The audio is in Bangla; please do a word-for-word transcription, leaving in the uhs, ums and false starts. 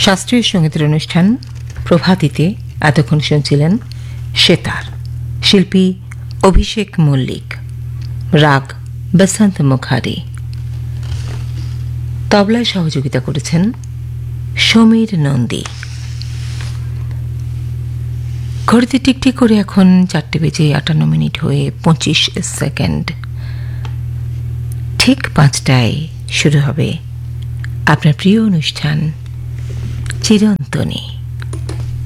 শাস্ত্রীয় সঙ্গীতের অনুষ্ঠান প্রভাতিতে এতক্ষণ শুনছিলেন সেতার, শিল্পী অভিষেক মল্লিক, রাগ বসন্ত মুখারি, তবলায় সহযোগিতা করেছেন সমীর নন্দী। ঘড়িতে টিকটিক করে এখন চারটে বেজে আটান্ন মিনিট হয়ে পঁচিশ সেকেন্ড। ঠিক পাঁচটায় শুরু হবে আপনার প্রিয় অনুষ্ঠান চিরন্তনী।